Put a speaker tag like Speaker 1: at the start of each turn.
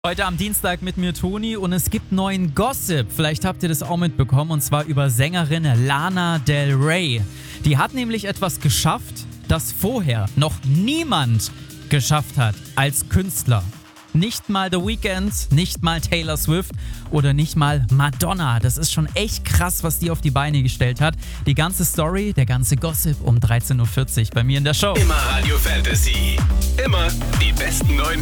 Speaker 1: Heute am Dienstag mit mir Toni und es gibt neuen Gossip. Vielleicht habt ihr das auch mitbekommen und zwar über Sängerin Lana Del Rey. Die hat nämlich etwas geschafft, das vorher noch niemand geschafft hat als Künstler. Nicht mal The Weeknd, nicht mal Taylor Swift oder nicht mal Madonna. Das ist schon echt krass, was die auf die Beine gestellt hat. Die ganze Story, der ganze Gossip um 13.40 Uhr bei mir in der Show.
Speaker 2: Immer Radio Fantasy. Immer die besten neuen